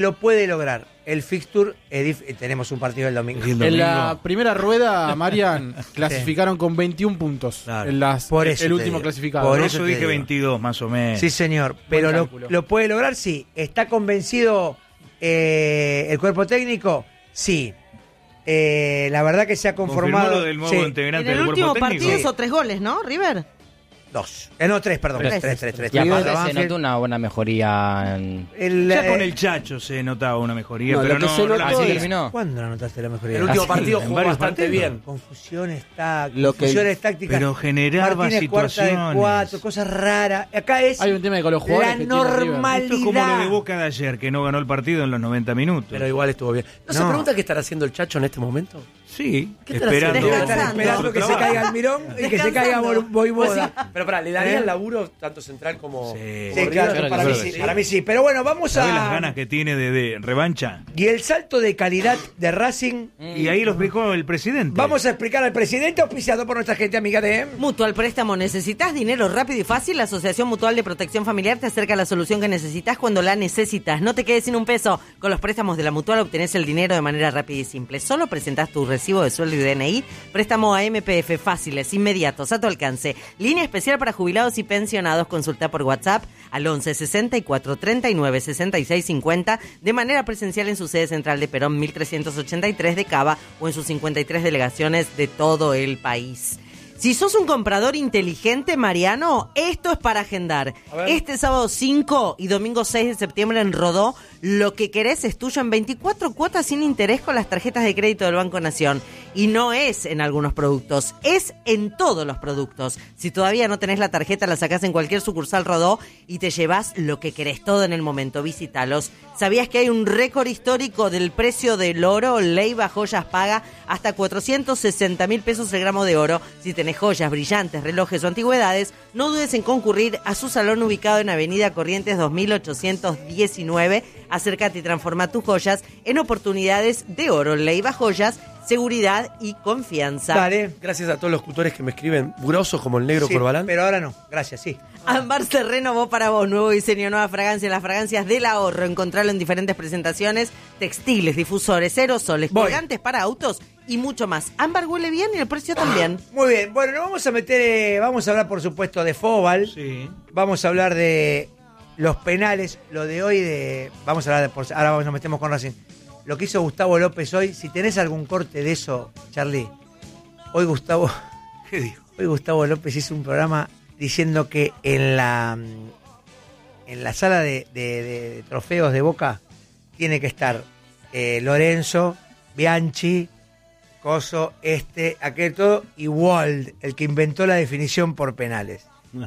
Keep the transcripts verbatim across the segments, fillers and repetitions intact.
lo puede lograr. El fixture, Edif, tenemos un partido el domingo. el domingo. En la primera rueda, Marian, clasificaron sí. con veintiún puntos. Claro. En las, Por eso el último digo. clasificado. Por ¿no? eso dije veintidós, más o menos. Sí, señor. Pero lo, lo puede lograr, sí. ¿Está convencido eh, el cuerpo técnico? Sí. Eh, la verdad que se ha conformado. Lo del nuevo sí. integrante en el del último cuerpo partido técnico. hizo tres goles, ¿no? River. Dos. Eh, no, tres, perdón. Tres, tres, tres. tres, Y aparte tres. se notó una buena mejoría. En... El, Ya eh, con el Chacho se notaba una mejoría, No, pero lo que no, se no la notó sigue. terminó. ¿Cuándo la notaste la mejoría? El último Ah, sí, partido en jugó varios bastante partidos. bien. Confusión está, Lo que- confusiones tácticas. Pero generaba Martínez cuarta de situaciones. cuatro, cosas raras. Acá es Hay un tema con los jugadores la que tiene River. normalidad. Esto es como lo de Boca de ayer, que no ganó el partido en los noventa minutos. Pero igual estuvo bien. ¿No, se No. pregunta qué estará haciendo el Chacho en este momento? Sí, ¿Qué estará esperando. haciendo? Debe estar esperando que se caiga el Mirón y que se caiga Bo- Voivoda. Pero pará, ¿le daría ¿Eh? el laburo tanto central como... Sí. Sí, como claro, River? para mí sí, para mí sí. Pero bueno, vamos ¿Sabés las a... ganas que tiene de, de revancha? Y el salto de calidad de Racing, Y ahí lo explicó el presidente. vamos a explicar al presidente, auspiciado por nuestra gente amiga de... Mutual Préstamo. ¿Necesitas dinero rápido y fácil? La Asociación Mutual de Protección Familiar te acerca a la solución que necesitas cuando la necesitas. No te quedes sin un peso. Con los préstamos de la Mutual obtenés el dinero de manera rápida y simple. Solo presentás tu recibo de sueldo y D N I. Préstamo a M P F, fáciles, inmediatos, a tu alcance. Línea especial para jubilados y pensionados. Consulta por WhatsApp al once sesenta y cuatro treinta y nueve sesenta y seis cincuenta de manera presencial en su sede central de Perón mil trescientos ochenta y tres de Cava o en sus cincuenta y tres delegaciones de todo el país. Si sos un comprador inteligente, Mariano, esto es para agendar. Este sábado cinco y domingo seis de septiembre en Rodó, lo que querés es tuyo en veinticuatro cuotas sin interés con las tarjetas de crédito del Banco Nación. Y no es en algunos productos, es en todos los productos. Si todavía no tenés la tarjeta, la sacás en cualquier sucursal Rodó y te llevas lo que querés todo en el momento. Visítalos. ¿Sabías que hay un récord histórico del precio del oro? Leiva Joyas paga hasta cuatrocientos sesenta mil pesos el gramo de oro. Si tenés joyas, brillantes, relojes o antigüedades, no dudes en concurrir a su salón ubicado en Avenida Corrientes dos mil ochocientos diecinueve. Acércate y transforma tus joyas en oportunidades de oro. Leiva Joyas, seguridad y confianza. Dale. Gracias a todos los tutores que me escriben, grosos como el negro Sí, Corbalán. pero ahora no, gracias, sí. Ambar se renovó para vos, nuevo diseño, nueva fragancia, las fragancias del ahorro. Encontralo en diferentes presentaciones, textiles, difusores, aerosoles, Voy. colgantes para autos y mucho más. Ámbar huele bien y el precio también. Muy bien, bueno, nos vamos a meter, eh, vamos a hablar por supuesto de Fóbal, Sí. vamos a hablar de los penales, lo de hoy de, vamos a hablar de, por, ahora nos metemos con Racing, lo que hizo Gustavo López hoy, si tenés algún corte de eso, Charlie, hoy Gustavo, ¿Qué dijo? hoy Gustavo López hizo un programa diciendo que en la, en la sala de, de- de trofeos de Boca tiene que estar eh, Lorenzo, Bianchi, Coso, este, aquel todo, y Wald, el que inventó la definición por penales.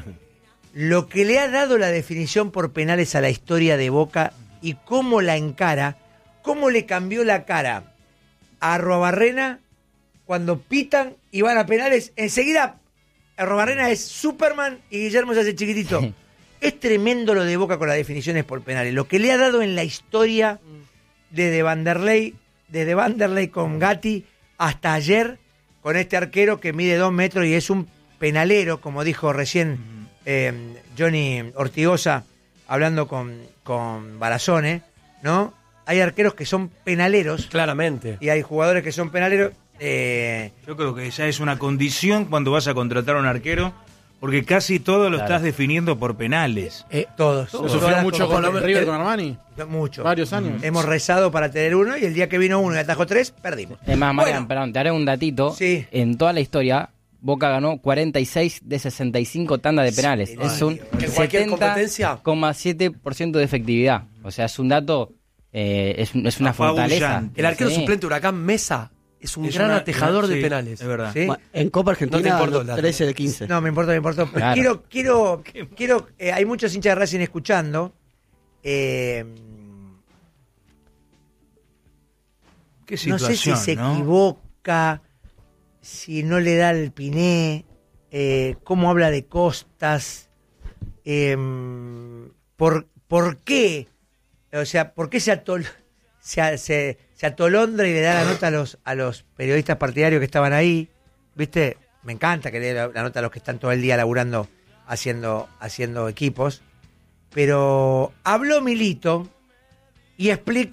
Lo que le ha dado la definición por penales a la historia de Boca y cómo la encara, cómo le cambió la cara a Arruabarrena cuando pitan y van a penales, enseguida Arruabarrena es Superman y Guillermo se hace chiquitito. Es tremendo lo de Boca con las definiciones por penales, lo que le ha dado en la historia desde Vanderlei, desde Vanderlei con Gatti hasta ayer con este arquero que mide dos metros y es un penalero, como dijo recién eh, Johnny Ortigosa hablando con, con Barazone, ¿no? Hay arqueros que son penaleros Claramente. y hay jugadores que son penaleros. Eh, Yo creo que ya es una condición cuando vas a contratar a un arquero, porque casi todo lo Claro. estás definiendo por penales. eh, todos. Lo Todas sufrió las mucho cosas- con River eh, con Armani. Mucho. Varios años. Hemos rezado para tener uno y el día que vino uno y atajó tres, perdimos. Es más, Marian, Bueno, perdón, te haré un datito. Sí. En toda la historia, Boca ganó cuarenta y seis de sesenta y cinco tandas de penales. Sí, es un en cualquier competencia. setenta coma siete por ciento de efectividad. O sea, es un dato, eh, es, es una fortaleza. Apabullante. El arquero Sí. suplente Huracán Mesa es un Es gran una- atejador de sí, penales. Es verdad. ¿sí? En Copa No te Argentina, importó el no, dato. trece de quince. No, me importa, me importa. Pero Claro. Quiero, quiero, quiero, eh, hay muchos hinchas de Racing escuchando. Eh, Qué no sé situación, si se ¿no? equivoca, si no le da el piné, eh, cómo habla de Costas, eh, por, por qué, o sea, por qué se, atol, se, se, se atolondra y le da la nota a los, a los periodistas partidarios que estaban ahí, ¿viste? Me encanta que le dé la, la nota a los que están todo el día laburando, haciendo, haciendo equipos, pero habló Milito y explico